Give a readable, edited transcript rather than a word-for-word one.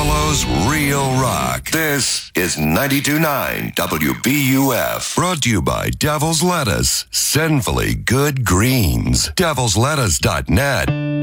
Buffalo's real rock. This is 92.9 WBUF. Brought to you by Devil's Lettuce. Sinfully good greens. Devil'sLettuce.net.